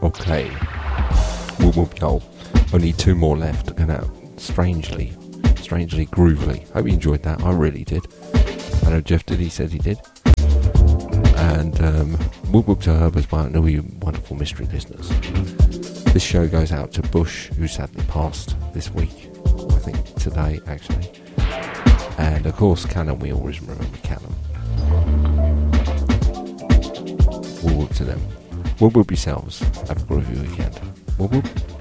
Okay. Whoop whoop yo. Only 2 more left. Going out strangely groovily. Hope you enjoyed that. I really did. I know Jeff did. He said he did. And whoop whoop to Herb as well. And all you wonderful mystery listeners. This show goes out to Bush, who sadly passed this week. I think today, actually. And of course, Cannon. We always remember Cannon. Whoop whoop to them. Whoop whoop yourselves. Have a groovy weekend. Whoop whoop.